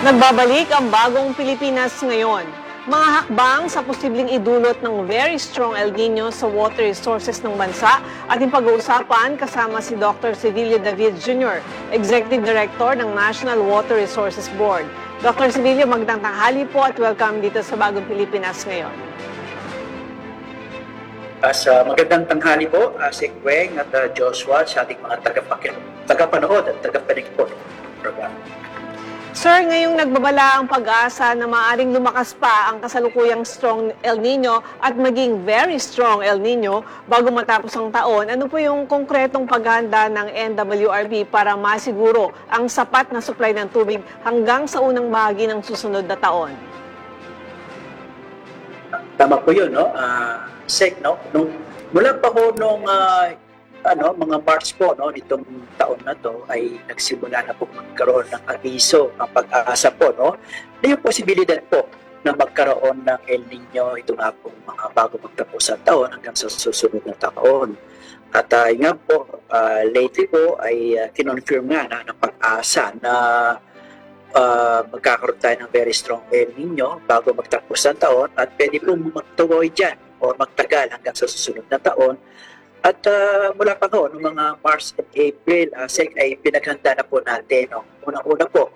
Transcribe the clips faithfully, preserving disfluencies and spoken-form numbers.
Nagbabalik ang bagong Pilipinas ngayon. Mga hakbang sa posibleng idulot ng very strong El Nino sa water resources ng bansa ating pag-uusapan kasama si Doctor Civilio David Junior, Executive Director ng National Water Resources Board. Doctor Civilio, magandang tanghali po at welcome dito sa bagong Pilipinas ngayon. As uh, magandang tanghali po, uh, si Kweng at uh, Joshua sa ating mga tagapanood at tagapanig po ng programa. Sir, ngayong nagbabala ang pag-asa na maaaring lumakas pa ang kasalukuyang strong El Nino at maging very strong El Nino bago matapos ang taon, ano po yung konkretong paghahanda ng N W R B para masiguro ang sapat na supply ng tubig hanggang sa unang bahagi ng susunod na taon? Tama po yun, no? Uh, Sek, no? Nung, mula pa ho nung uh, ano, mga March po, no, nitong taon na to ay nagsimula na po magkaroon ng abiso ang pag-asa po, no, na yung posibilidad po na magkaroon ng El Nino ito nga po mga bago magtapos ang taon hanggang sa susunod na taon. At uh, nga po, uh, lately po ay uh, kinonfirm nga na ng pag-asa na uh, magkakaroon tayo ng very strong El Nino bago magtapos ang taon at pwede po magtuloy dyan o magtagal hanggang sa susunod na taon. At uh, mula pa ho, noong mga March at April, uh, sec, ay pinaghanda na po natin. No? Unang-una po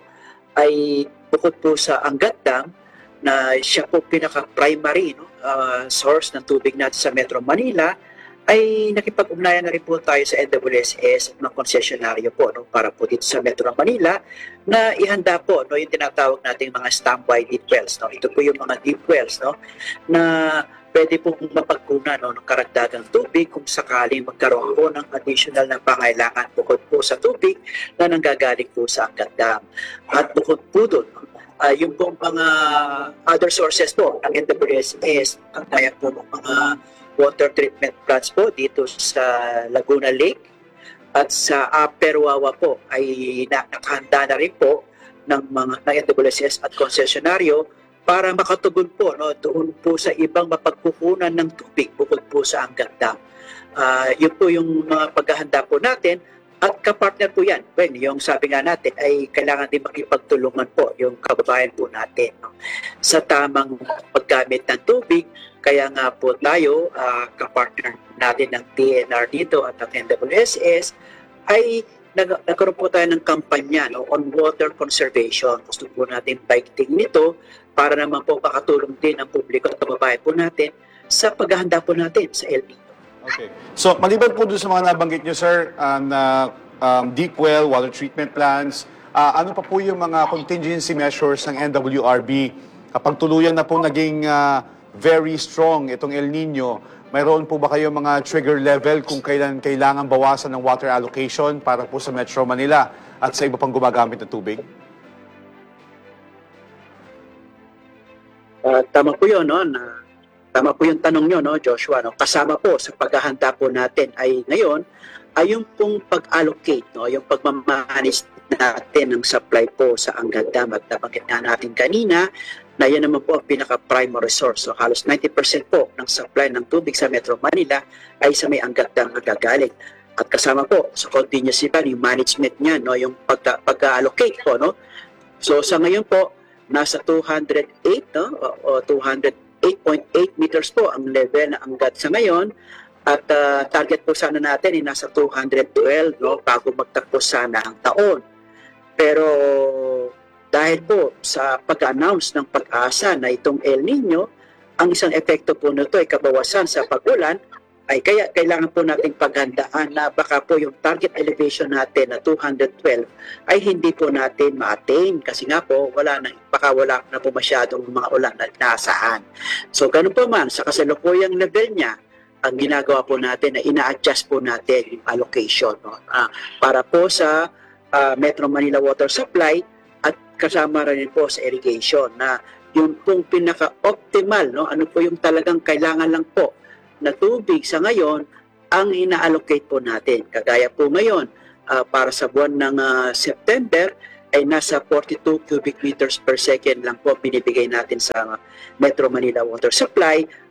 ay bukod po sa Angat Dam na siya po pinaka-primary no? uh, source ng tubig natin sa Metro Manila, ay nakipag-ugnayan na rin po tayo sa N W S S at mga konsesyonaryo po no? Para po dito sa Metro Manila na ihanda po no? Yung tinatawag nating mga standby deep wells. No? Ito po yung mga deep wells no? Na pwede pong mapagkunan no, ng karagdagang tubig kung sakaling magkaroon po ng additional na pangailangan bukod po sa tubig na nanggagaling po sa Angat Dam. At bukod po doon, uh, yung pong mga other sources po ng N W S S, ang kaya po ng mga water treatment plants po dito sa Laguna Lake at sa Upper Wawa po ay nakahanda na rin po ng mga ng N W S S at konsesyonaryo para makatugon po no, doon po sa ibang mapagkukunan ng tubig bukod po sa Angat Dam. Uh, yun po yung mga paghahanda po natin at kapartner po yan. Well, yung sabi nga natin ay kailangan din makipagtulungan po yung kababayan po natin no, sa tamang paggamit ng tubig. Kaya nga po tayo, uh, kapartner natin ng T N R dito at ng N W S S ay nag nagkaroon po tayo ng kampanya no, on water conservation. Gusto po natin paigting nito para naman po makatulong din ang publiko at kababayan po natin sa paghahanda po natin sa El Nino. Okay. So, maliban po doon sa mga nabanggit nyo, sir, uh, na um, deep well, water treatment plants, uh, ano pa po yung mga contingency measures ng N W R B kapag tuluyan na po naging uh, very strong itong El Nino? Mayroon po ba kayo mga trigger level kung kailan kailangan bawasan ng water allocation para po sa Metro Manila at sa iba pang gumagamit ng tubig? Uh, tama po yun, no? Na, tama po yung tanong nyo, no, Joshua. No? Kasama po sa paghahanda po natin ay ngayon ay yung pong pag-allocate, no? Yung pagmamanis natin ng supply po sa Angat Dam at nabanggit na natin kanina na yan naman po ang pinaka-primary source. So halos ninety percent po ng supply ng tubig sa Metro Manila ay sa may Angat Dam nagagaling. At kasama po sa continuous plan, yung management niya, no? Yung pag-allocate po. No? So sa ngayon po, nasa two hundred eight no? o two hundred eight point eight meters po ang level na Angat sa ngayon. At uh, target po sana natin ay nasa two hundred twelve no? Bago magtapos sana ang taon. Pero dahil po sa pag-announce ng pag-asa na itong El Nino, ang isang epekto po nito ay kabawasan sa pag-ulan, ay kaya kailangan po nating paghandaan na baka po yung target elevation natin na two hundred twelve ay hindi po natin ma-attain kasi nga po wala na, baka wala na po masyadong mga ulan na nasaan. So ganun po man, sa kasalukuyang level niya, ang ginagawa po natin na ina-adjust po natin yung allocation no? uh, para po sa uh, Metro Manila water supply at kasama rin po sa irrigation na yung pong pinaka-optimal, no? Ano po yung talagang kailangan lang po na tubig sa ngayon ang ina-allocate po natin. Kagaya po ngayon, uh, para sa buwan ng uh, September, ay nasa forty-two cubic meters per second lang po binibigay natin sa Metro Manila water supply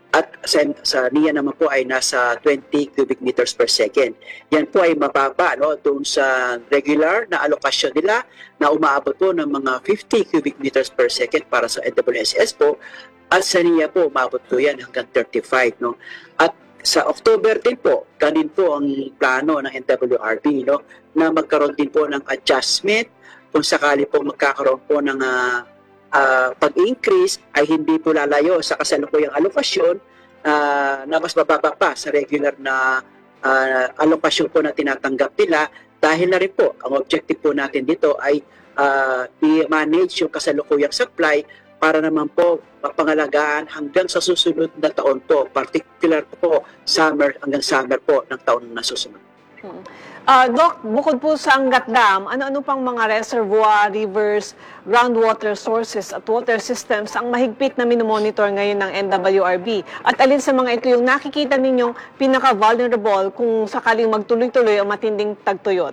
at sa, sa N I A naman po ay nasa twenty cubic meters per second. Yan po ay mababa, no, doon sa regular na alokasyon nila na umaabot po ng mga fifty cubic meters per second para sa N W S S po, at sa N I A po umabot po yan hanggang thirty-five. No? At sa October din po, kanin po ang plano ng N W R B, no, na magkaroon din po ng adjustment kung sakali po magkakaroon po ng uh, uh, pag-increase ay hindi po lalayo sa kasalukuyang alokasyon uh, na mas bababa pa sa regular na uh, alokasyon po na tinatanggap nila, dahil na rin po ang objective po natin dito ay uh, i-manage yung kasalukuyang supply para naman po mapangalagaan hanggang sa susunod na taon po, particular po summer hanggang summer po ng taon na susunod. Hmm. Uh, Doc, bukod po sa Angat Dam, ano-ano pang mga reservoir, rivers, groundwater sources at water systems ang mahigpit na minomonitor ngayon ng N W R B? At alin sa mga ito yung nakikita ninyong pinaka-vulnerable kung sakaling magtuloy-tuloy ang matinding tagtuyot?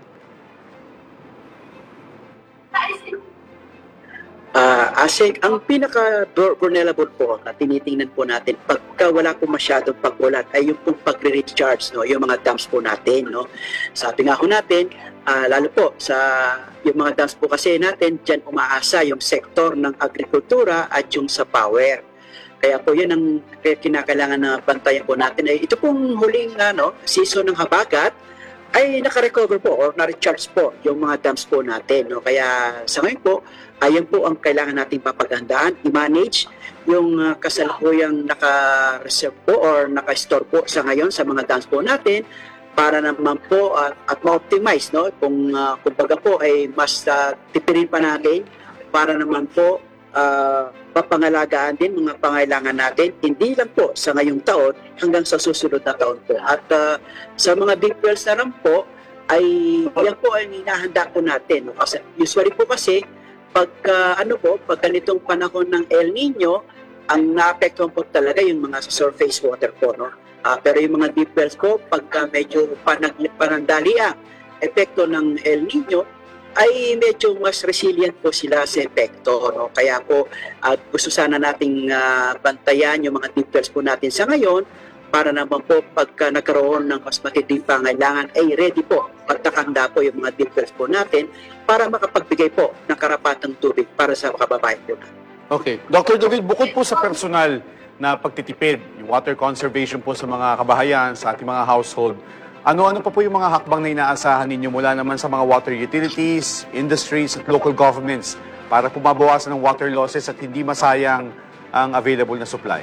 Uh, Asik, ang pinaka-vulnerable po na tinitingnan po natin pagka wala po masyadong pag-ulan ay yung pong pagre-recharge, no? Yung mga dams po natin. No? Sabi nga po natin, uh, lalo po sa yung mga dams po kasi natin, dyan umaasa yung sektor ng agrikultura at yung sa power. Kaya po yun ang kinakailangan na bantayan po natin. Ay, ito pong huling ano, season ng habagat ay naka-recover po or na-recharge po yung mga dams po natin. No? Kaya sa ngayon po, ayan po ang kailangan nating papagandaan, i-manage yung uh, kasalukuyang naka-reserve po or naka-store po sa ngayon sa mga dams po natin para naman po uh, at ma-optimize, no? Kung uh, kumbaga po ay mas uh, tipirin pa natin para naman po uh, papangalagaan din mga pangailangan natin, hindi lang po sa ngayong taon hanggang sa susunod na taon po. At uh, sa mga deep wells na lang po, ay yan po ay hinahanda po natin. No? Kasi, usually po kasi, pagka ano po, pag ganitong panahon ng El Nino, ang naapektuhan po talaga yung mga surface water po, no? Uh, pero yung mga deep wells po, pagka medyo panag, panandali ang epekto ng El Nino, ay medyo mas resilient po sila sa epekto, no? Kaya po, uh, gusto sana nating uh, bantayan yung mga deep wells po natin sa ngayon, para naman po pagka nagkaroon ng mas matinding pangailangan ay ready po, pagtakanda po yung mga deep wells po natin para makapagbigay po ng karapatang tubig para sa kababayan po natin. Okay. Doctor David, bukod po sa personal na pagtitipid, yung water conservation po sa mga kabahayan, sa ating mga household, ano-ano pa po yung mga hakbang na inaasahan ninyo mula naman sa mga water utilities, industries at local governments para po mabawasan ng water losses at hindi masayang ang available na supply?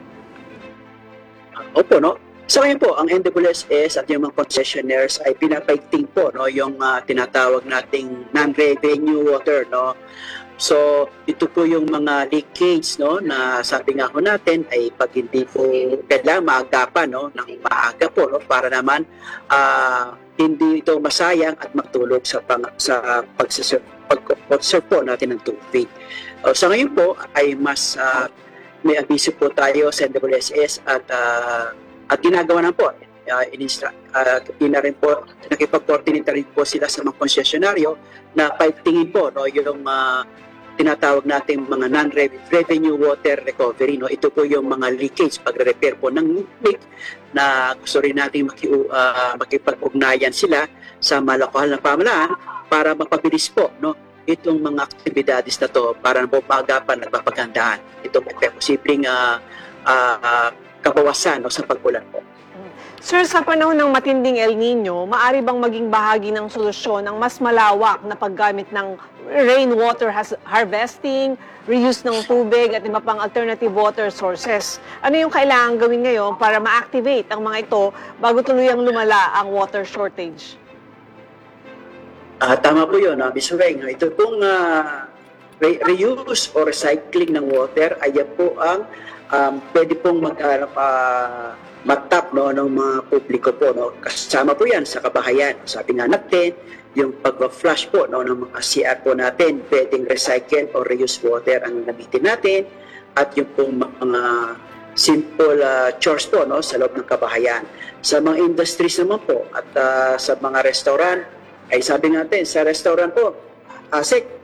Opo, no? Sa ngayon po, ang N W S S at yung mga concessionaires ay pinapaigting po, no, yung uh, tinatawag nating non-revenue water, no? So, ito po yung mga leakage, no, na sabi nga ko natin ay pag hindi po kailangan maagapan, no, ng maaga po, no, para naman uh, hindi ito masayang at magtulog sa pang, sa pag-conserve pag po natin ng tubig. Uh, sa ngayon po ay mas uh, may abiso po tayo sa N W S S at uh, at ginagawa na po uh, in-instruct uh, ina rin po nakipag-coordinate rin po sila sa mga konsesyonaryo na paigtingin po, no, yung uh, tinatawag natin mga non-revenue water recovery, no. Ito po yung mga leakage, pagre-repair po ng leak na gusto rin natin maki, uh, makipag-ugnayan sila sa malakahal na pamahalaan para mapabilis po, no, itong mga aktibidades na to para po maagapan at mapaghandaan itong posibleng uh, uh, uh, kabawasan, no, sa pag-ulan po. Sir, sa panahon ng matinding El Nino, maaari bang maging bahagi ng solusyon ang mas malawak na paggamit ng rainwater harvesting, reuse ng tubig at iba pang alternative water sources? Ano yung kailangan gawin ngayon para ma-activate ang mga ito bago tuluyang lumala ang water shortage? Uh, tama po yun, uh, Miz Weng. Ito pong uh, re- reuse or recycling ng water ay yan po ang um, pwede pong mag, uh, uh, matap, no, ng mga publiko po, no. Kasama po yan sa kabahayan. Sabi nga natin, yung pag-flush po, no, ng mga C R po natin, pwedeng recycle or reuse water ang gamitin natin at yung pong mga simple uh, chores po, no, sa loob ng kabahayan. Sa mga industries naman po at uh, sa mga restaurant, ay sabi natin, sa restaurant po, asik,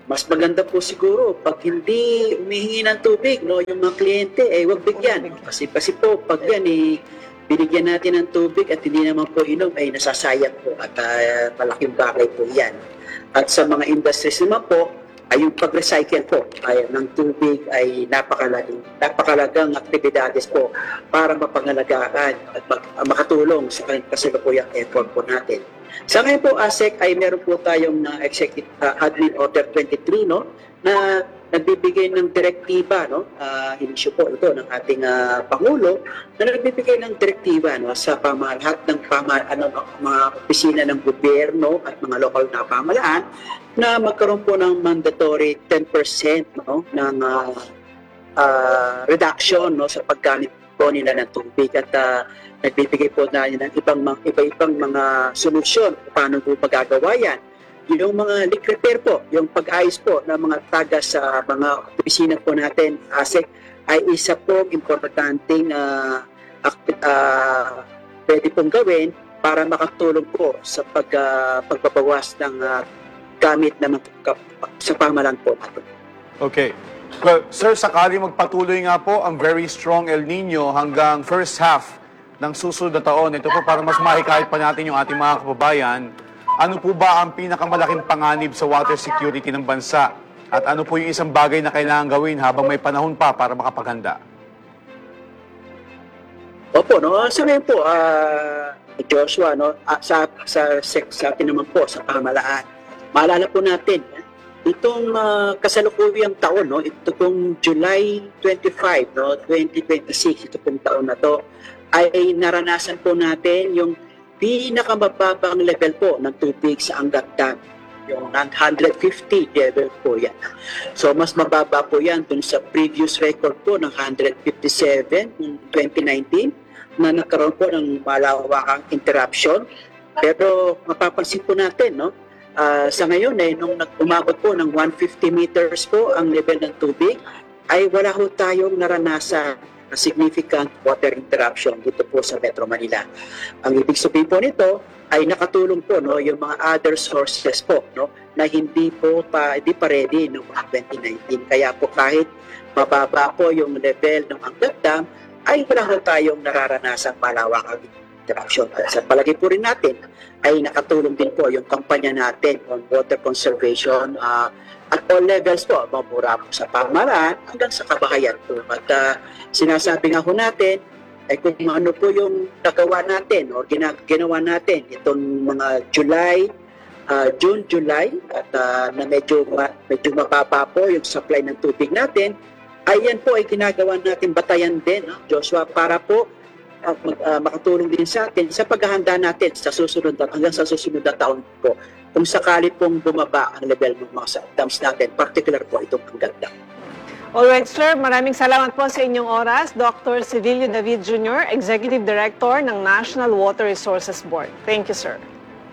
mas maganda po siguro pag hindi humihingi ng tubig, no, yung mga kliyente, eh, wag bigyan. Kasi, kasi po, pag yan, eh, binigyan natin ng tubig at hindi naman po inom, ay nasasayang po at uh, malaking bagay po yan. At sa mga industries naman po, ay yung pag-recycle po ay, ng tubig ay napakalagang, napakalagang aktibidades po para mapangalagaan at mag, uh, makatulong sa kasalukuyang effort po natin. Sa ngayon po, A S E C, ay meron po tayong na Executive uh, Admin Order twenty-three, no, na nagbibigay ng direktiba, no, uh, inisyu po ito ng ating uh, Pangulo, na nagbibigay ng direktiba, no, sa pama, lahat ng pama, ano, mga opisina ng gobyerno at mga lokal na pamahalaan na magkaroon po ng mandatory ten percent, no, ng uh, uh, reduction, no, sa paggamit po nila ng tubig at uh, nagbibigay po na ng ibang iba-ibang mga solusyon paano po magagawa yan. Yung mga leak repair po, yung pag-ayos po ng mga taga sa mga opisina po natin, A S E C, ay isa po importanteng uh, uh, pwede pong gawin para makatulong po sa pag, uh, pagbabawas ng uh, gamit na sa pamalan po natin. Okay. Well, sir, sakali magpatuloy nga po ang very strong El Nino hanggang first half ng susunod na taon, ito po para mas mahikayat pa natin yung ating mga kababayan, ano po ba ang pinakamalaking panganib sa water security ng bansa? At ano po yung isang bagay na kailangan gawin habang may panahon pa para makapaghanda? Opo, no? Sa ngayon po, uh, Joshua, no? Uh, sa, sa, sa, sa atin naman po, sa pamalaan, maalala po natin, itong uh, kasalukuyang taon, no? Ito pong July twenty-fifth, no? twenty twenty-six, ito pong taon na to, ay naranasan po natin yung pinakamababang level po ng tubig sa Angat Dam. Yung one hundred fifty level po yan. So mas mababa po yan dun sa previous record po ng one hundred fifty-seven in twenty nineteen na nagkaroon po ng malawakang interruption. Pero mapapansin po natin, no? Uh, sa ngayon, eh, nung umabot po ng one hundred fifty meters po ang level ng tubig, ay wala ho tayong naranasan na significant water interruption dito po sa Metro Manila. Ang ibig sabihin po nito ay nakatulong po, no, yung mga other sources po, no, na hindi po pa hindi pa ready noong twenty nineteen. Kaya po kahit mababa po yung level ng Angat Dam, ay wala ho tayong nararanasang malawakang interruption. Sa palagi po rin natin ay nakatulong din po yung kampanya natin on water conservation uh, at all levels po, mabura po sa pamahalaan hanggang sa kabahayan po. At uh, sinasabi nga po natin, ay kung ano po yung nagawa natin o ginawa natin itong mga July, uh, June, July, at uh, na medyo, medyo mababa po yung supply ng tubig natin, ay yan po ay ginagawa natin batayan din, no, Joshua, para po uh, mag, uh, makatulong din sa atin sa paghahanda natin sa susunod na, hanggang sa susunod na taon po. Kung sakali pong bumaba ang level ng mga dams natin, particular po itong Angat Dam. Alright, sir. Maraming salamat po sa inyong oras. Doctor Civilio David Junior, Executive Director ng National Water Resources Board. Thank you, sir.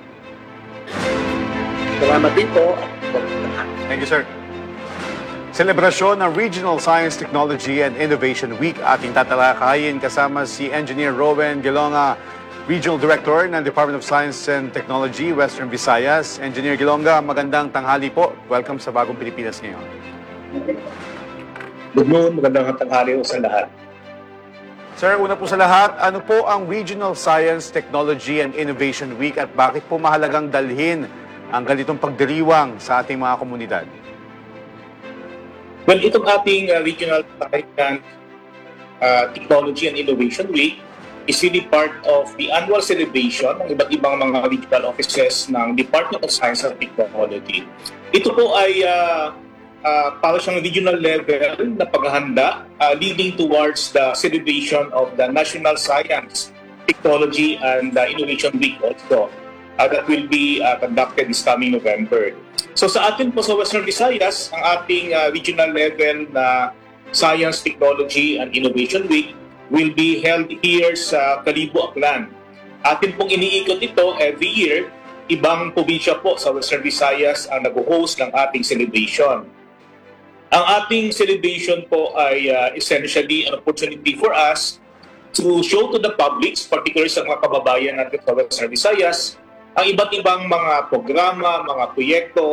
Salamat din po. Thank you, sir. Selebrasyon ng Regional Science, Technology and Innovation Week ating tatalakayin kasama si Engineer Rowen Gelonga, Regional Director ng Department of Science and Technology, Western Visayas. Engineer Gelonga, magandang tanghali po. Welcome sa Bagong Pilipinas ngayon. Good noon, magandang tanghali sa lahat. Sir, una po sa lahat, ano po ang Regional Science, Technology and Innovation Week at bakit po mahalagang dalhin ang ganitong pagdiriwang sa ating mga komunidad? Well, itong ating uh, Regional Science, uh, Technology and Innovation Week is really part of the annual celebration ng iba't ibang mga regional offices ng Department of Science and Technology. Ito po ay uh, uh, para siyang regional level na paghahanda uh, leading towards the celebration of the National Science, Technology and uh, Innovation Week also uh, that will be uh, conducted this coming November. So sa atin po sa Western Visayas, ang ating uh, regional level na Science, Technology and Innovation Week will be held here sa Kalibo, Aklan. Atin pong iniikot ito every year. Ibang probinsya po sa Western Visayas ang nag-host ng ating celebration. Ang ating celebration po ay uh, essentially an opportunity for us to show to the public, particularly sa mga kababayan natin sa Western Visayas, ang iba't ibang mga programa, mga proyekto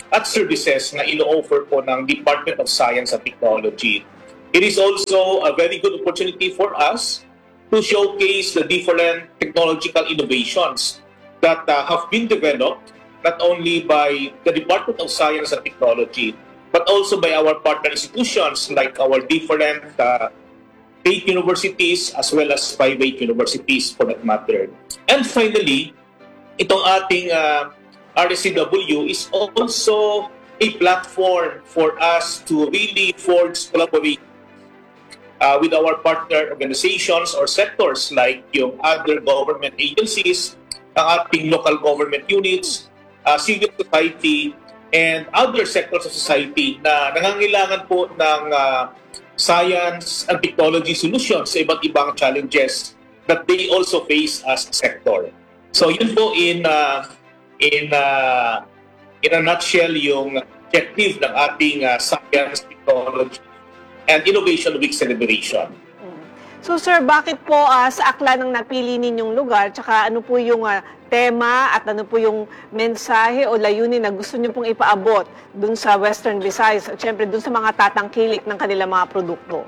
at services na ino-offer po ng Department of Science and Technology. It is also a very good opportunity for us to showcase the different technological innovations that uh, have been developed not only by the Department of Science and Technology, but also by our partner institutions like our different uh, state universities as well as private universities for that matter. And finally, itong ating uh, R S C W is also a platform for us to really forge collaboration uh, with our partner organizations or sectors like yung other government agencies, ang ating local government units, uh, civil society, and other sectors of society na nangangailangan po ng uh, science and technology solutions sa iba't ibang challenges that they also face as a sector. So yun po in uh, in uh, in a nutshell yung objective ng ating uh, Science, Technology, and Innovation Week celebration. So sir, bakit po uh, sa Aklan ang napili ninyong lugar? Tsaka ano po yung uh, tema at ano po yung mensahe o layunin na gusto niyo pong ipaabot dun sa Western Visayas at syempre dun sa mga tatangkilik ng kanilang mga produkto?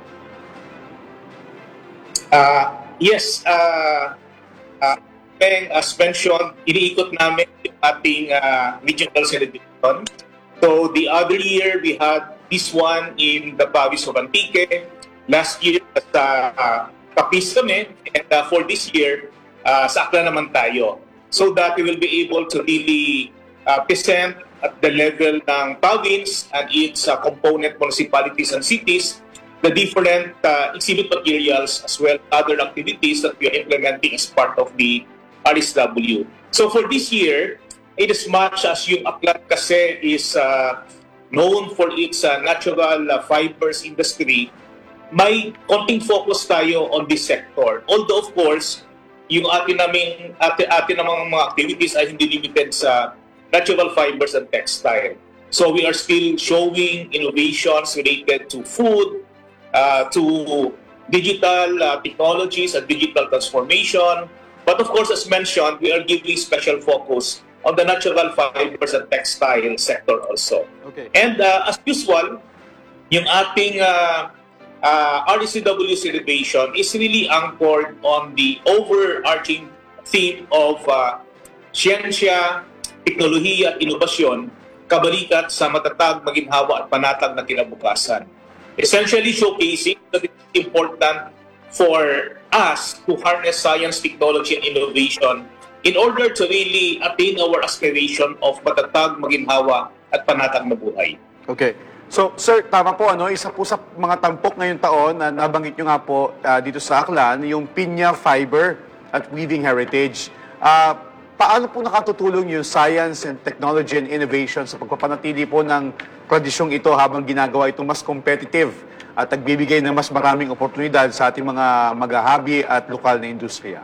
Uh, yes, uh, uh, as mentioned, iniikot namin yung ating uh, regional celebration. So the other year, we had this one in the province of Antique. Last year, sa uh, Capiz kami. And uh, for this year, uh, sa Aklan naman tayo. So that we will be able to really uh, present at the level ng province and its uh, component municipalities and cities the different uh, exhibit materials as well as other activities that we are implementing as part of the R S W. So for this year, it is much as yung Aklan kasi is uh, known for its uh, natural uh, fibers industry, may konting focus tayo on this sector. Although of course, yung atin naming atin, atin namang mga activities ay hindi limited sa natural fibers and textile. So we are still showing innovations related to food, uh, to digital uh, technologies and digital transformation. But of course, as mentioned, we are giving special focus on the natural fibers and textile sector also. Okay. And uh, as usual, yung ating uh, uh, R S C W celebration is really anchored on the overarching theme of uh, siyensya, teknolohiya at inobasyon, kabalikat sa matatag, maginhawa at panatag na kinabukasan. Essentially showcasing that it is important for us to harness science, technology, and innovation in order to really attain our aspiration of matatag, maginhawa at panatag na buhay. Okay. So, sir, tama po, ano, isa po sa mga tampok ngayong taon na nabanggit nyo nga po uh, dito sa Aklan, yung pinya fiber at weaving heritage. Uh, paano po nakatutulong yung science and technology and innovation sa pagpapanatili po ng tradisyong ito habang ginagawa itong mas competitive at nagbibigay ng mas maraming oportunidad sa ating mga maghahabi at lokal na industriya?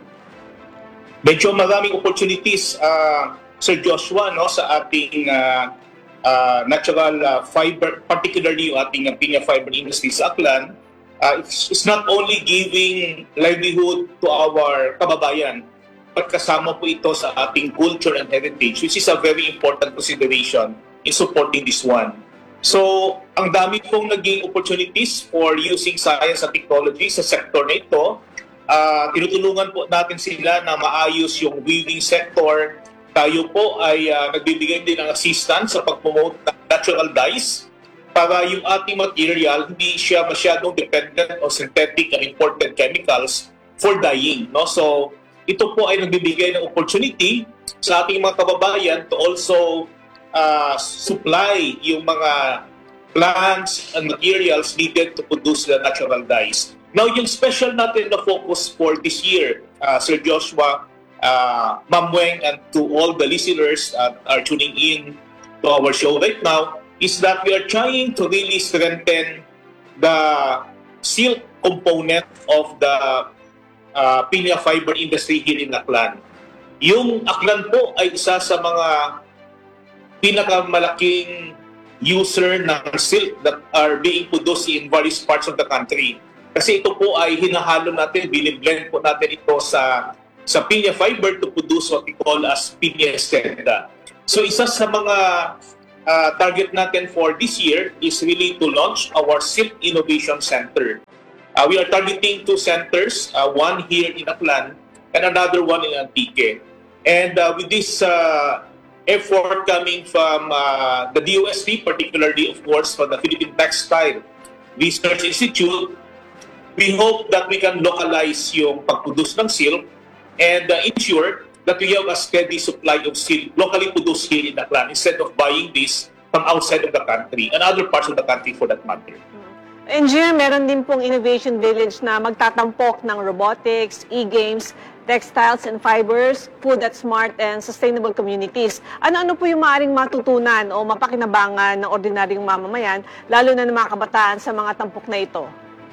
Medyo maraming opportunities, uh, Sir Joshua, no, sa ating uh, uh, natural uh, fiber, particularly yung ating uh, pinya fiber industry sa Aklan. Uh, it's, it's not only giving livelihood to our kababayan, but kasama po ito sa ating culture and heritage, which is a very important consideration in supporting this one. So, ang dami pong naging opportunities for using science and technology sa sector na ito. Uh, tinutulungan po natin sila na maayos yung weaving sector. Tayo po ay uh, nagbibigay din ng assistance sa pag-promote ng natural dyes para yung ating material hindi siya masyadong dependent on synthetic and imported chemicals for dyeing. No? So, ito po ay nagbibigay ng opportunity sa ating mga kababayan to also uh, supply yung mga plants and materials needed to produce the natural dyes. Now, yung special natin na focus for this year, uh, Sir Joshua, uh, Ma'am Weng, and to all the listeners that are tuning in to our show right now, is that we are trying to really strengthen the silk component of the uh, pinya fiber industry here in Aklan. Yung Aklan po ay isa sa mga pinakamalaking user ng silk that are being produced in various parts of the country. Kasi ito po ay hinahalo natin, biniblend po natin ito sa sa pinya fiber to produce what we call as pinya seda. So isa sa mga uh, target natin for this year is really to launch our Silk Innovation Center. Uh, we are targeting two centers, uh, one here in Aklan and another one in Antique. And uh, with this uh, effort coming from uh, the D O S T, particularly, of course, from the Philippine Textile Research Institute, we hope that we can localize yung pagproduce ng silk and uh, ensure that we have a steady supply of silk locally produced here in Aklan instead of buying this from outside of the country and other parts of the country for that matter. Engineer, meron din pong Innovation Village na magtatampok ng robotics, e-games, textiles and fibers, food at smart and sustainable communities. Ano-ano po yung maaaring matutunan o mapakinabangan ng ordinaryong mamamayan, lalo na ng mga kabataan sa mga tampok na ito?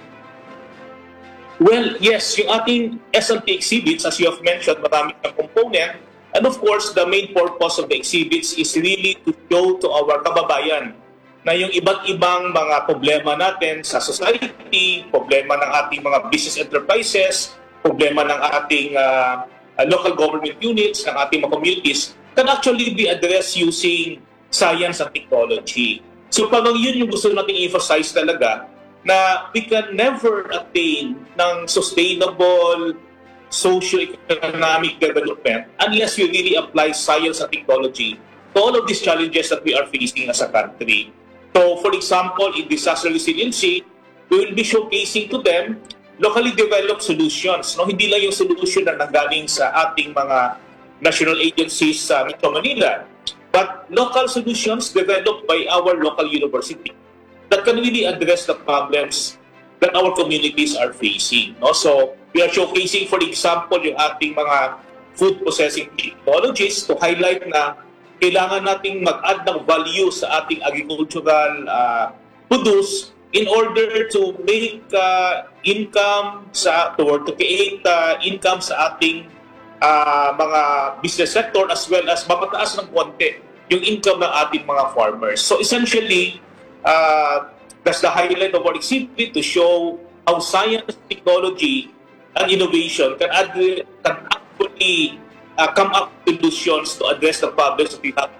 Well, yes, yung ating S L T exhibits, as you have mentioned, marami ng component. And of course, the main purpose of the exhibits is really to show to our kababayan na yung iba't ibang mga problema natin sa society, problema ng ating mga business enterprises, problema ng ating uh, local government units, ng ating mga communities, can actually be addressed using science and technology. So parang yun yung gusto natin emphasize talaga, na we can never attain ng sustainable socio-economic development unless we really apply science and technology to all of these challenges that we are facing as a country. So, for example, in disaster resiliency, we will be showcasing to them locally developed solutions. No? Hindi lang yung solution na nanggaling sa ating mga national agencies sa Metro Manila, but local solutions developed by our local university that can really address the problems that our communities are facing. No? So, we are showcasing, for example, yung ating mga food processing technologies to highlight na kailangan nating mag-add ng value sa ating agricultural uh, produce in order to make uh, income sa, or to create uh, income sa ating uh, mga business sector as well as mapataas ng konti yung income ng ating mga farmers. So essentially, uh, that's the highlight of our exhibit to show how science, technology, and innovation can, add, can actually uh, come up with solutions to address the problems that we have.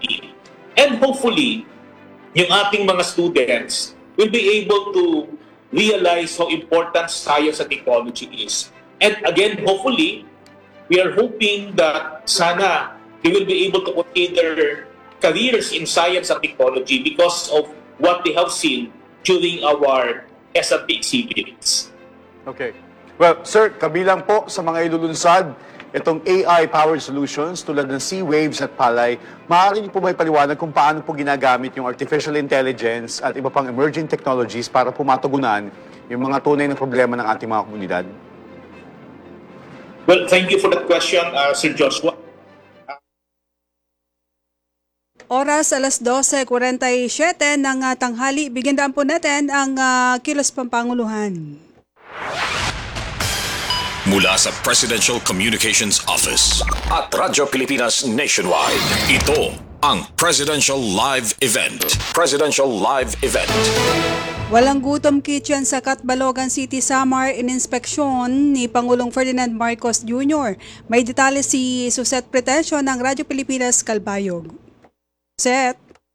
And hopefully, yung ating mga students will be able to realize how important science and technology is. And again, hopefully, we are hoping that sana they will be able to consider careers in science and technology because of what they have seen during our S R T exhibits. Okay. Well, sir, kabilang po sa mga ilulunsad, itong A I-powered solutions tulad ng Sea Waves at Palay, maaari niyo po ba ipaliwanag kung paano po ginagamit yung artificial intelligence at iba pang emerging technologies para po matugunan yung mga tunay na problema ng ating mga komunidad? Well, thank you for that question, uh, Sir Joshua. Oras alas dose kuwarenta y siyete ng uh, tanghali. Bigyan po natin ang uh, Kilos Pampanguluhan. Mula sa Presidential Communications Office at Radyo Pilipinas Nationwide, ito ang Presidential Live Event. Presidential Live Event. Walang gutom kitchen sa Catbalogan City, Samar, ininspeksyon ni Pangulong Ferdinand Marcos Junior May detalye si Suset Pretencio ng Radyo Pilipinas Calbayog. Set.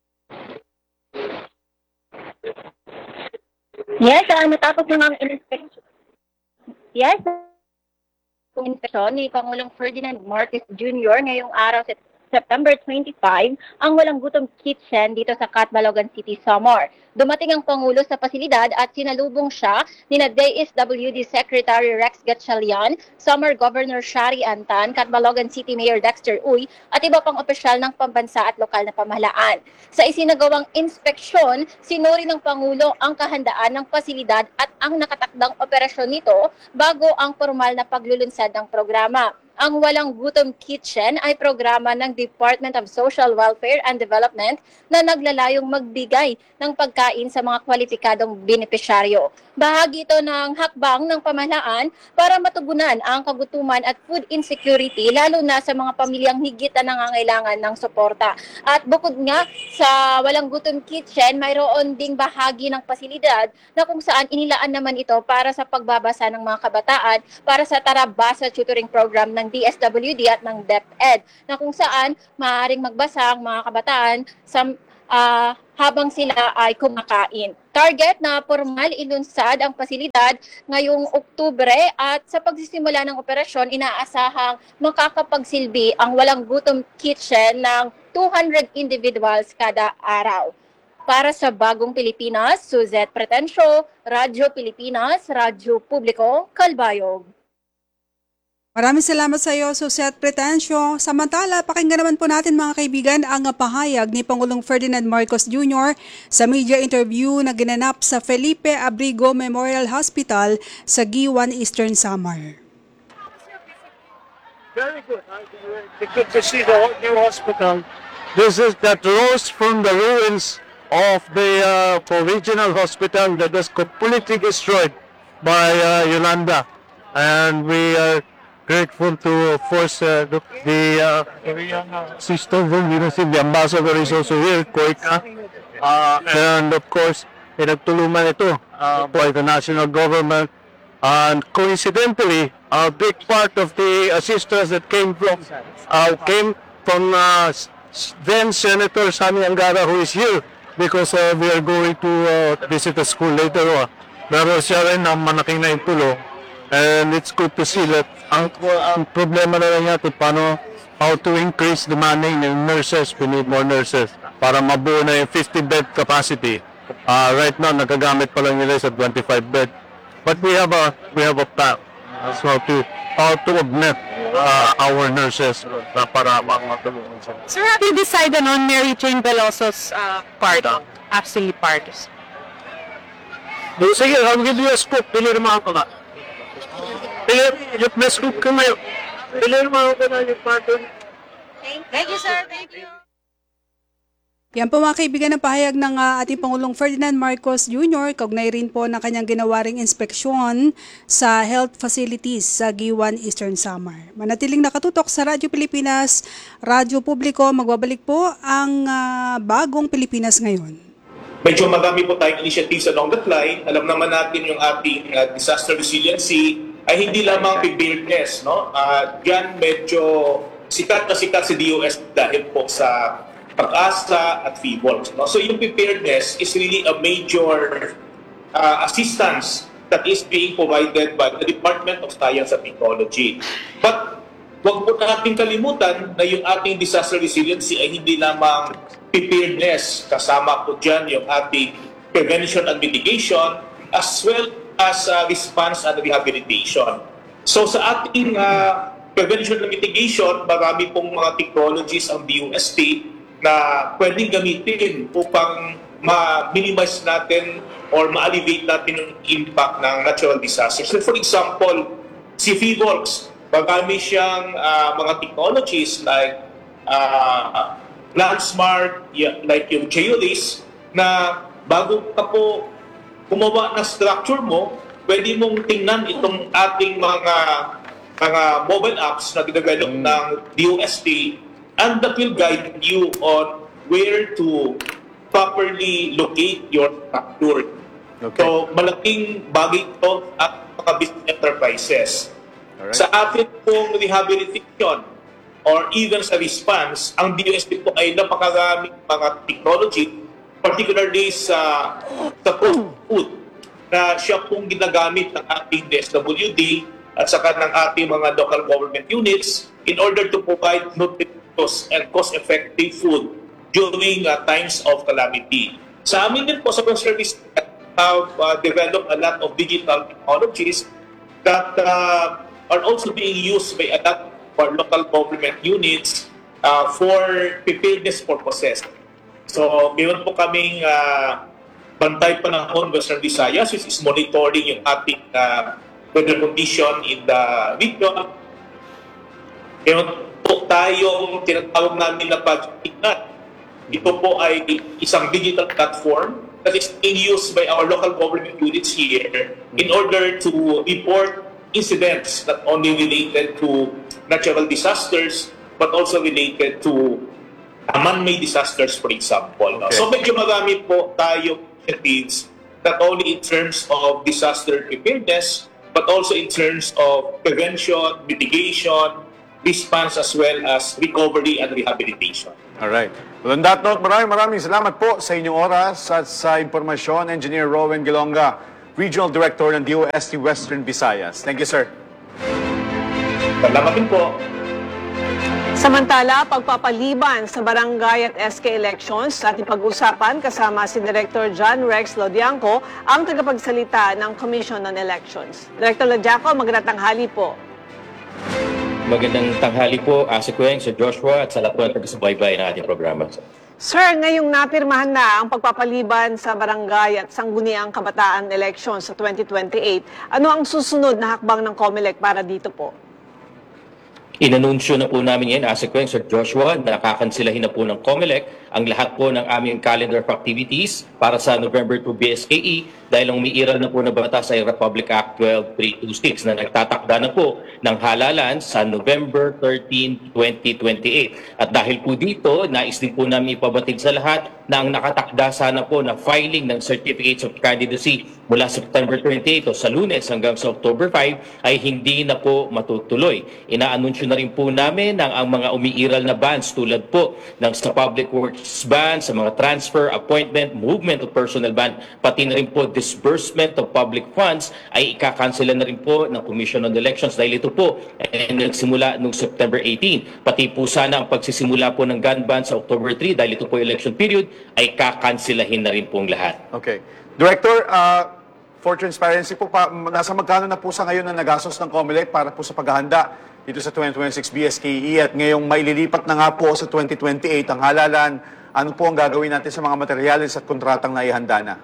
Yes, uh, natapos na ng inspection. Yes, inspection ni Pangulong Ferdinand Marcos Junior ngayong araw sa September twenty-fifth ang Walang Gutom Kitchen dito sa Catbalogan City, Samar. Dumating ang Pangulo sa pasilidad at sinalubong siya ni na D S W D Secretary Rex Gatchalian, Samar Governor Shari Antan, Catbalogan City Mayor Dexter Uy at iba pang opisyal ng pambansa at lokal na pamahalaan. Sa isinagawang inspeksyon, sinuri ng Pangulo ang kahandaan ng pasilidad at ang nakatakdang operasyon nito bago ang formal na paglulunsad ng programa. Ang Walang Gutom Kitchen ay programa ng Department of Social Welfare and Development na naglalayong magbigay ng pagkain sa mga kwalipikadong benepisyaryo. Bahagi ito ng hakbang ng pamahalaan para matugunan ang kagutuman at food insecurity lalo na sa mga pamilyang higit na nangangailangan ng suporta. At bukod nga sa Walang Gutom Kitchen, mayroon ding bahagi ng pasilidad na kung saan inilaan naman ito para sa pagbabasa ng mga kabataan para sa Tarabasa Tutoring Program ng D S W D at ng DepEd na kung saan maaaring magbasa ang mga kabataan sa ah, habang sila ay kumakain. Target na formal inunsad ang pasilidad ngayong Oktubre at sa pagsisimula ng operasyon, inaasahang makakapagsilbi ang Walang Gutom Kitchen ng two hundred individuals kada araw. Para sa Bagong Pilipinas, Suzette Pretensio, Radyo Pilipinas, Radyo Publiko, Calbayog. Maraming salamat sa iyo, Suzette Pretensio. Samantala, pakinggan naman po natin mga kaibigan ang pahayag ni Pangulong Ferdinand Marcos Junior sa media interview na ginanap sa Felipe Abrigo Memorial Hospital sa Giwan, Eastern Samar. Very good. It's good to see the new hospital. This is that rose from the ruins of the uh, original hospital that was completely destroyed by uh, Yolanda. And we are grateful to, of course, uh, the, the uh, Korean uh, sister, the ambassador is also here, Koika. Uh, and of course, pinagtulungan ito uh, by the national government. And coincidentally, a big part of the assistance that came from uh, came from uh, then Senator Sami Angara, who is here because uh, we are going to uh, visit the school later on. Pero siya rin ang malaking na tulong. And it's good to see that ang, ang problema na lang natin paano how to increase the money in nurses. We need more nurses para mabuo na yung fifty bed capacity. Uh, right now, nagagamit pa lang nila sa twenty-five bed. But we have a we have a plan so to how to augment uh, our nurses uh, para makatulungan sila. Sir, have you decided on Mary Jane Veloso's uh, part, actually part? Sige, I'll give you a scoop. Pili naman ako na. Pili, yung may scoop ka ngayon. Pili naman ako na yung part doon. Thank you, sir. Thank you. Yan po mga kaibigan ng pahayag ng uh, ating Pangulong Ferdinand Marcos Junior Kaugnay rin po ng kanyang ginawa ring inspeksyon sa health facilities sa Giwan, Eastern Samar. Manatiling nakatutok sa Radyo Pilipinas, Radyo Publiko. Magbabalik po ang uh, Bagong Pilipinas ngayon. Medyo madami po tayong initiatives along that line. Alam naman natin yung ating uh, disaster resiliency ay hindi lamang preparedness. No? Uh, diyan medyo sikat na sikat si D O S dahil po sa Pag-asa at F I V O L. No? So yung preparedness is really a major uh, assistance that is being provided by the Department of Science and Technology. But huwag po natin kalimutan na yung ating disaster resiliency ay hindi lamang preparedness. Kasama po dyan yung ating prevention and mitigation as well as uh, response and rehabilitation. So sa ating uh, prevention and mitigation, marami pong mga technologies ang D O S T na pwedeng gamitin upang ma-minimize natin or ma-alleviate natin yung impact ng natural disasters. So for example, si F I V O L S, marami siyang uh, mga technologies like uh, Landsmart, like yung Geolis, na bago ka po gumawa ng structure mo, pwede mong tingnan itong ating mga mga mobile apps na develop mm. ng D O S T, and that will guide you on where to properly locate your structure. Okay. So, malaking bagay ito at mga business enterprises. Alright. Sa atin pong rehabilitation or even sa response, ang D O S T po ay napakaraming mga technology, particularly sa, sa post-food, na siya pong ginagamit ng ating D S W D at saka ng ating mga local government units in order to provide nutritious and cost-effective food during uh, times of calamity. Sa amin din po sa service have uh, developed a lot of digital technologies that uh, are also being used by a lot of our local government units uh, for preparedness purposes. So, meron po kaming uh, Bantay Panahon Western Visayas, which is monitoring yung ating uh, weather condition in the region. Meron po tayong tinatawag namin na Project Ignat. Ito po ay isang digital platform that is being used by our local government units here in order to report incidents not only related to natural disasters but also related to man-made disasters, for example. Okay. So medyo marami po tayong initiatives not only in terms of disaster preparedness but also in terms of prevention, mitigation, response as well as recovery and rehabilitation. Alright. Well, on that note, maraming maraming salamat po sa inyong oras at sa impormasyon, Engineer Rowan Gilonga, Regional Director ng D O S T Western Visayas. Thank you, sir. Salamat din po. Samantala, pagpapaliban sa barangay at S K elections, ating pag-usapan kasama si Director John Rex Lodianco, ang tagapagsalita ng Commission on Elections. Director Lodianco, magandang tanghali po. Magandang tanghali po, Ase Kueng, Sir Joshua, at sa lahat po ng taga-subaybay ng ating programa. Sir, ngayong napirmahan na ang pagpapaliban sa barangay at sangguniang kabataan elections sa twenty twenty-eight, ano ang susunod na hakbang ng COMELEC para dito po? Inanunsyo na po namin ngayon, Ase Kueng, Sir Joshua, na nakakansilahin na po ng COMELEC ang lahat po ng aming calendar of activities para sa November two B S K E dahil ang umiiral na po na batas ay Republic Act twelve three twenty-six na nagtatakda na po ng halalan sa November thirteenth, twenty twenty-eight. At dahil po dito, nais din po namin ipabatid sa lahat na ang nakatakda sana po na filing ng Certificates of Candidacy mula September twenty-eight o sa Lunes hanggang sa October five ay hindi na po matutuloy. Inaanunsyo na rin po namin ang, ang mga umiiral na bans tulad po ng sa Public Works ban, sa mga transfer, appointment, movement of personnel ban, pati na rin po disbursement of public funds ay ikakansela na rin po ng Commission on Elections dahil ito po ay nagsimula noong September eighteenth. Pati po sana ang pagsisimula po ng gun ban sa October three dahil ito po election period ay kakanselahin na rin pong lahat. Okay. Director, uh, for transparency po, pa, nasa magkano na po sa ngayon na nagastos ng COMELEC para po sa paghahanda dito sa twenty twenty-six B S K E at ngayong maililipat na nga po sa twenty twenty-eight ang halalan, ano po ang gagawin natin sa mga materyales at kontratang naihanda na?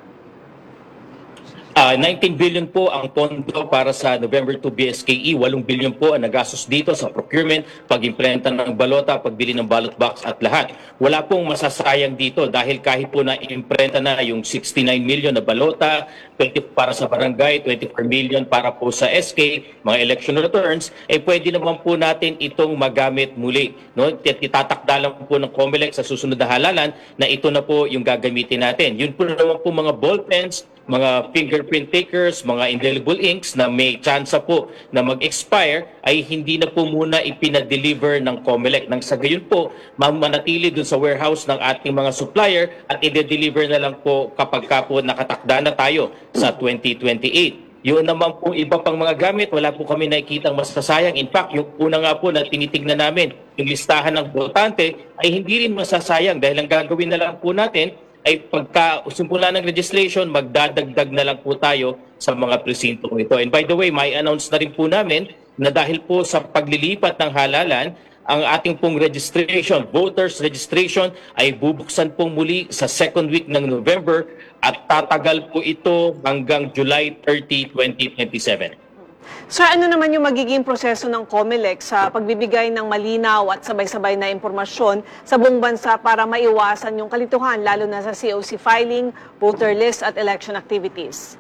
Uh, nineteen billion po ang pondo para sa November two B S K E, eight billion po ang nagastos dito sa procurement, pag-imprenta ng balota, pagbili ng ballot box at lahat. Wala pong masasayang dito dahil kahit po na imprenta na yung sixty-nine million na balota, twenty para sa barangay, twenty-four million para po sa S K, mga election returns, eh pwede naman po natin itong magamit muli. No? Itatakda lang po ng COMELEC sa susunod na halalan na ito na po yung gagamitin natin. Yun po naman po mga ball pens, mga fingerprint takers, mga indelible inks na may chance po na mag-expire ay hindi na po muna ipinadeliver ng COMELEC. Nang sa gayon po, mamanatili dun sa warehouse ng ating mga supplier at i-deliver na lang po kapag ka po nakatakda na tayo sa twenty twenty-eight. Yun naman po iba pang mga gamit, wala po kami nakikitang masasayang. In fact, yung una nga po na tinitignan namin, yung listahan ng botante ay hindi rin masasayang dahil ang gagawin na lang po natin ay pagka simula ng registration, magdadagdag na lang po tayo sa mga presintong ito. And by the way, may announce na rin po namin na dahil po sa paglilipat ng halalan, ang ating pong registration, voters registration, ay bubuksan pong muli sa second week ng November at tatagal po ito hanggang July thirtieth, twenty twenty-seven. Sir, ano naman yung magiging proseso ng COMELEC sa pagbibigay ng malinaw at sabay-sabay na impormasyon sa buong bansa para maiwasan yung kalituhan, lalo na sa C O C filing, voter list at election activities?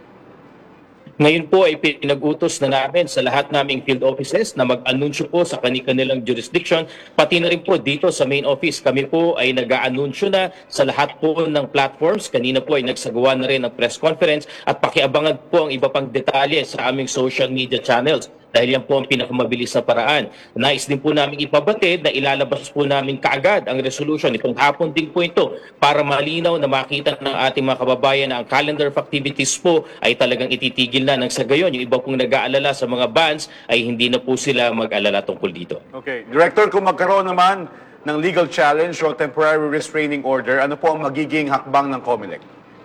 Ngayon po ay pinag-utos na namin sa lahat naming field offices na mag-anunsyo po sa kanilang jurisdiction, pati na rin po dito sa main office. Kami po ay nag-aanunsyo na sa lahat po ng platforms. Kanina po ay nagsagawa na rin ng press conference at pakiabangan po ang iba pang detalye sa aming social media channels. Dahil yan po ang pinakamabilis na paraan. Nais din po namin ipabatid na ilalabas po namin kaagad ang resolution. Itong hapon din po ito para malinaw na makita ng ating mga kababayan na ang calendar of activities po ay talagang ititigil na nang sa gayon. Yung iba pong nag-aalala sa mga bans ay hindi na po sila mag-alala tungkol dito. Okay. Director, kung magkaroon naman ng legal challenge o temporary restraining order, ano po ang magiging hakbang ng COMELEC?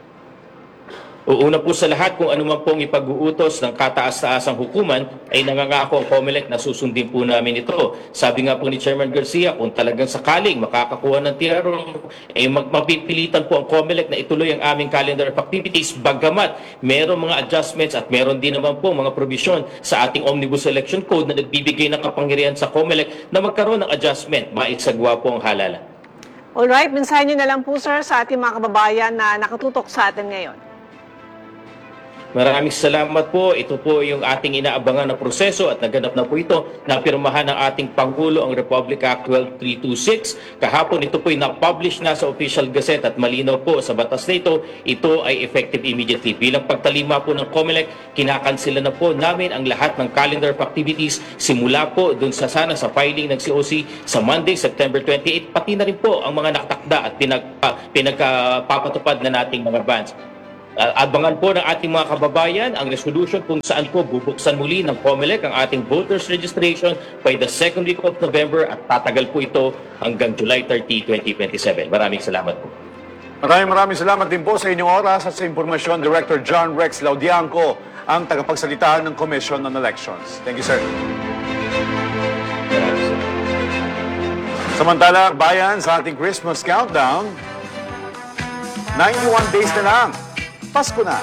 Una po sa lahat, kung ano man pong ipag-uutos ng kataas-taasang hukuman, ay nangangako ang COMELEC na susundin po namin ito. Sabi nga po ni Chairman Garcia, kung talagang sakaling makakakuha ng T R O, ay magpapilitan po ang COMELEC na ituloy ang aming calendar of activities, bagamat meron mga adjustments at meron din naman po mga provision sa ating Omnibus Election Code na nagbibigay ng kapangyarihan sa COMELEC na magkaroon ng adjustment, maisagwa po ang halalan. Alright, mensahe nyo na lang po sir sa ating mga kababayan na nakatutok sa atin ngayon. Maraming salamat po. Ito po yung ating inaabangan na proseso at naganap na po ito. Napirmahan ng ating Pangulo ang Republic Act twelve three twenty-six. Kahapon ito po ay na-publish na sa Official Gazette at malinaw po sa batas na ito, ito ay effective immediately. Bilang pagtalima po ng COMELEC, kinakansela na po namin ang lahat ng calendar of activities simula po dun sa sana sa filing ng C O C sa Monday, September twenty-eighth, pati na rin po ang mga nakatakda at pinag, uh, pinagpapatupad na nating mga bans. Uh, abangan po ng ating mga kababayan ang resolution kung saan po bubuksan muli ng COMELEC ang ating voters registration by the second week of November at tatagal po ito hanggang July thirtieth, twenty twenty-seven. Maraming salamat po. Maraming maraming salamat din po sa inyong oras at sa impormasyon. Director John Rex Laudianco, ang tagapagsalita ng Commission on Elections. Thank you, sir. Samantala, bayan, sa ating Christmas countdown, ninety-one days na lang. Pasko na.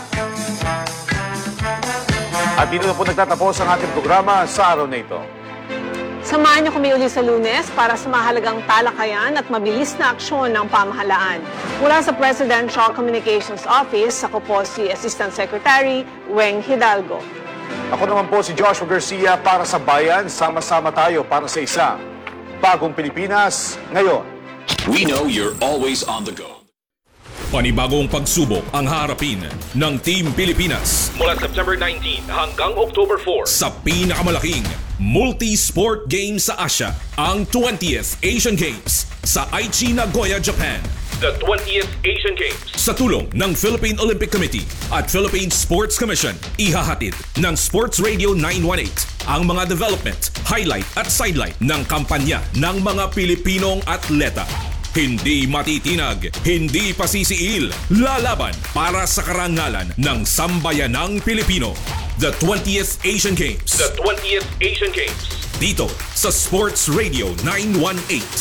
At dito na po nagtatapos ang ating programa sa araw na ito. Samahan niyo kami uli sa Lunes para sa mahalagang talakayan at mabilis na aksyon ng pamahalaan. Mula sa Presidential Communications Office, ako po si Assistant Secretary Weng Hidalgo. Ako naman po si Joshua Garcia para sa Bayan. Sama-sama tayo para sa isa. Bagong Pilipinas ngayon. We know you're always on the go. Panibagong pagsubok ang harapin ng Team Pilipinas mula September nineteenth hanggang October fourth sa pinakamalaking multi-sport game sa Asia, ang twentieth Asian Games sa Aichi, Nagoya, Japan. The twentieth Asian Games sa tulong ng Philippine Olympic Committee at Philippine Sports Commission, ihahatid ng Sports Radio nine one eight ang mga development, highlight at sidelight ng kampanya ng mga Pilipinong atleta. Hindi matitinag, hindi pasisiil, lalaban para sa karangalan ng sambayanang Pilipino. The twentieth Asian Games. The twentieth Asian Games. Dito sa Sports Radio nine one eight.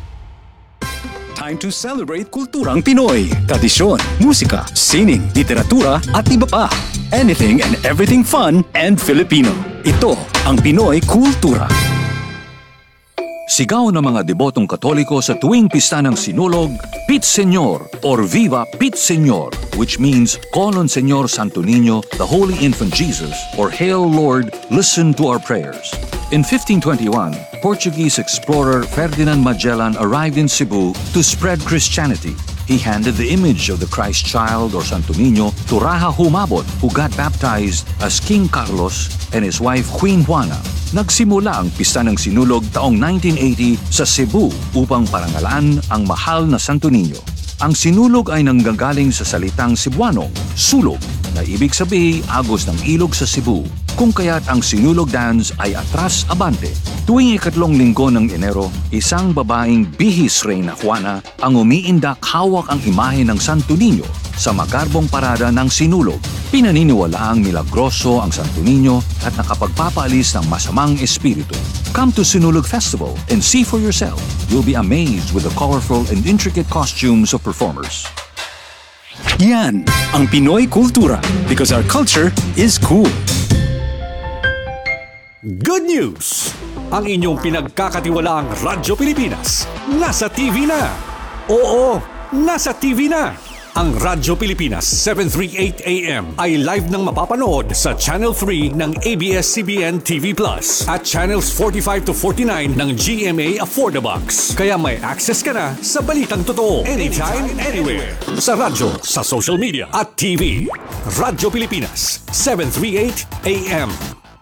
Time to celebrate kulturang Pinoy, tradisyon, musika, sining, literatura at iba pa. Anything and everything fun and Filipino. Ito ang Pinoy Kultura. Sigaw ng mga debotong Katoliko sa tuwing pista ng Sinulog, Pit Señor or Viva Pit Señor, which means Call on Señor Santo Niño, the Holy Infant Jesus, or Hail Lord, listen to our prayers. In fifteen twenty-one, Portuguese explorer Ferdinand Magellan arrived in Cebu to spread Christianity. He handed the image of the Christ child or Santo Niño to Raja Humabon, who got baptized as King Carlos and his wife Queen Juana. Nagsimula ang pista ng Sinulog taong nineteen eighty sa Cebu upang parangalan ang mahal na Santo Niño. Ang Sinulog ay nanggagaling sa salitang Cebuanong, sulog, na ibig sabihin agos ng ilog sa Cebu, kung kaya't ang Sinulog dance ay atras abante. Tuwing ikatlong linggo ng Enero, isang babaeng bihis Reyna Juana ang umiindak hawak ang imahe ng Santo Niño sa magarbong parada ng Sinulog. Pinaniniwalaang milagroso ang Santo Niño at nakapagpapaalis ng masamang espiritu. Come to Sinulog Festival and see for yourself. You'll be amazed with the colorful and intricate costumes of performers. Yan ang Pinoy Kultura, because our culture is cool. Good news! Ang inyong pinagkakatiwalaang Radyo Pilipinas nasa T V na. Oo, nasa T V na. Ang Radyo Pilipinas seven thirty-eight A M ay live nang mapapanood sa Channel three ng A B S C B N T V Plus at Channels forty-five to forty-nine ng G M A Affordabox. Kaya may access ka na sa balitang totoo anytime, anywhere. Sa radyo, sa social media at T V. Radyo Pilipinas seven thirty-eight A M.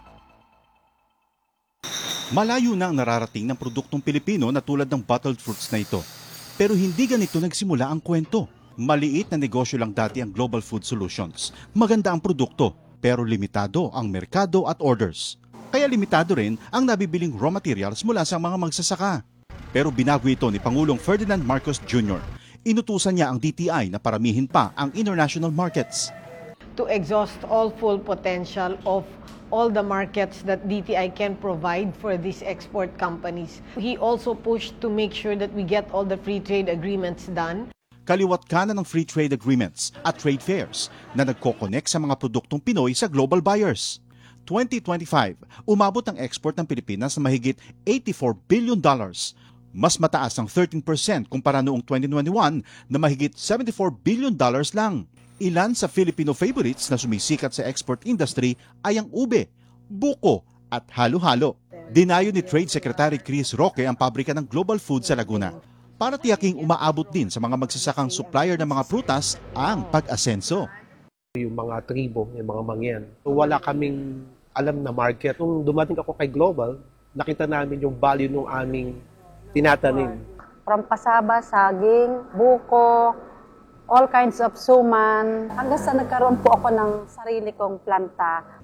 Malayo na ang nararating ng produktong Pilipino na tulad ng bottled fruits na ito. Pero hindi ganito nagsimula ang kwento. Maliit na negosyo lang dati ang Global Food Solutions. Maganda ang produkto, pero limitado ang merkado at orders. Kaya limitado rin ang nabibiling raw materials mula sa mga magsasaka. Pero binago ito ni Pangulong Ferdinand Marcos Junior Inutusan niya ang D T I na paramihin pa ang international markets. To exhaust all full potential of all the markets that D T I can provide for these export companies. He also pushed to make sure that we get all the free trade agreements done. Kaliwat kanan ng free trade agreements at trade fairs na nagko-connect sa mga produktong Pinoy sa global buyers. twenty twenty-five, umabot ang export ng Pilipinas na mahigit eighty-four billion dollars. Mas mataas ang thirteen percent kumpara noong twenty twenty-one na mahigit seventy-four billion dollars lang. Ilan sa Filipino favorites na sumisikat sa export industry ay ang ube, buko at halo-halo. Dinayo ni Trade Secretary Chris Roque ang pabrika ng Global Food sa Laguna para tiyaking umaabot din sa mga magsasakang supplier ng mga prutas ang pag-asenso. Yung mga tribo, yung mga mangyan. So, wala kaming alam na market. Nung dumating ako kay Global, nakita namin yung value ng aming tinatanim. From pasaba, saging, buko, all kinds of suman. Hanggang sa nagkaroon po ako ng sarili kong planta